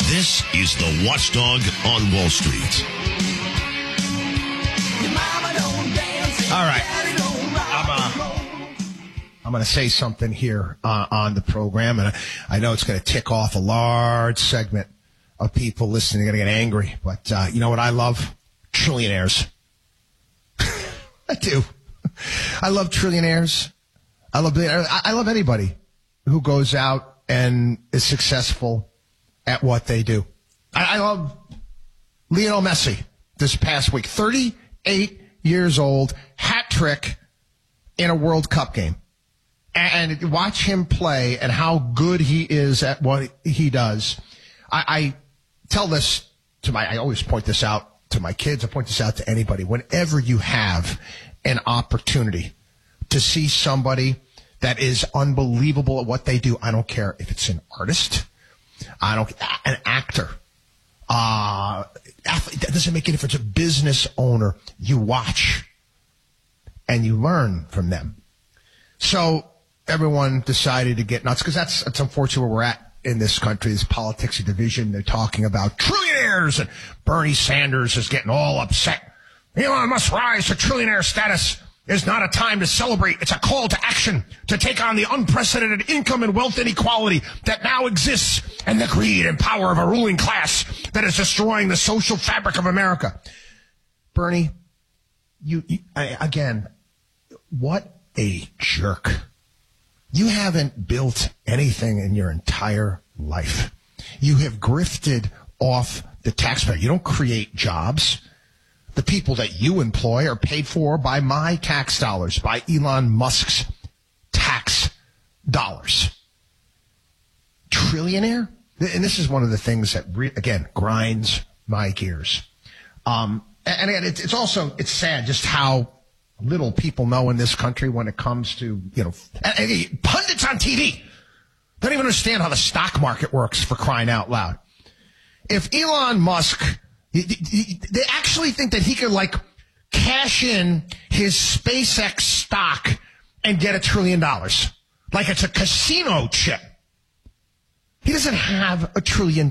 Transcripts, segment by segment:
This is the Watchdog on Wall Street. All right. I'm going to say something here on the program, and I know it's going to tick off a large segment of people listening. They're going to get angry, but you know what I love? Trillionaires. I do. I love trillionaires. I love anybody who goes out and is successful at what they do. I love Lionel Messi this past week. 38 years old, hat trick in a World Cup game. And watch him play and how good he is at what he does. I tell this I always point this out to my kids. I point this out to anybody. Whenever you have an opportunity to see somebody that is unbelievable at what they do, I don't care if it's an artist, an actor, athlete, that doesn't make any difference. A business owner, you watch and you learn from them. So everyone decided to get nuts because that's unfortunately where we're at in this country, this politics division. They're talking about trillionaires, and Bernie Sanders is getting all upset. Elon Musk's rise to trillionaire status is not a time to celebrate. It's a call to action to take on the unprecedented income and wealth inequality that now exists and the greed and power of a ruling class that is destroying the social fabric of America. Bernie, again, what a jerk. You haven't built anything in your entire life. You have grifted off the taxpayer. You don't create jobs. The people that you employ are paid for by my tax dollars, by Elon Musk's tax dollars. Trillionaire? And this is one of the things that, again, grinds my gears. And again, it's sad just how little people know in this country when it comes to, pundits on TV don't even understand how the stock market works, for crying out loud. If Elon Musk, they actually think that he could cash in his SpaceX stock and get $1 trillion. Like it's a casino chip. He doesn't have $1 trillion.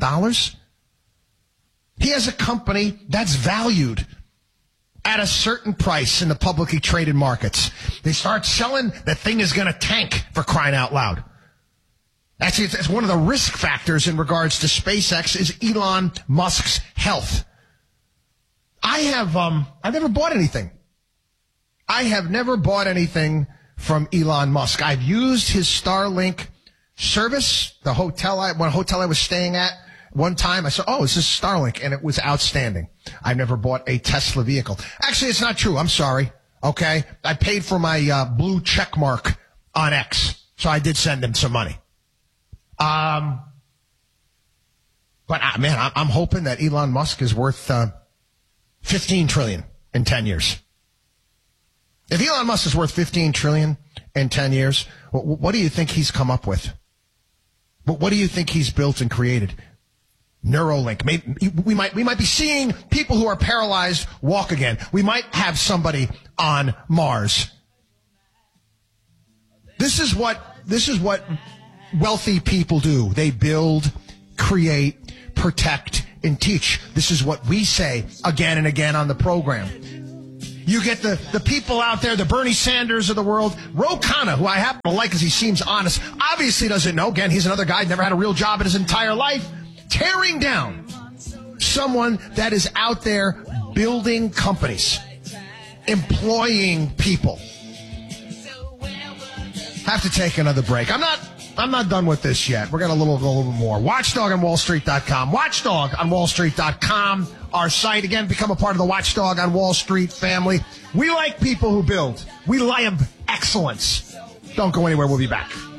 He has a company that's valued at a certain price in the publicly traded markets. They start selling, the thing is going to tank, for crying out loud. Actually, it's one of the risk factors in regards to SpaceX is Elon Musk's health. I've never bought anything. I have never bought anything from Elon Musk. I've used his Starlink service, the hotel I was staying at. One time I said, is this Starlink? And it was outstanding. I've never bought a Tesla vehicle. Actually, it's not true. I'm sorry. Okay. I paid for my blue check mark on X. So I did send him some money. But man, I'm hoping that Elon Musk is worth $15 trillion in 10 years. If Elon Musk is worth $15 trillion in 10 years, what do you think he's come up with? What do you think he's built and created? Neuralink. Maybe we might be seeing people who are paralyzed walk again. We might have somebody on Mars. This is what wealthy people do. They build, create, protect, and teach. This is what we say again and again on the program. You get the people out there, the Bernie Sanders of the world. Ro Khanna, who I happen to like because he seems honest, obviously doesn't know. Again, he's another guy, never had a real job in his entire life. Tearing down someone that is out there building companies, employing people. Have to take another break. I'm not done with this yet. We're going to go a little more. Watchdog on WallStreet.com. Watchdog on WallStreet.com. Our site. Again, become a part of the Watchdog on Wall Street family. We like people who build. We like excellence. Don't go anywhere. We'll be back.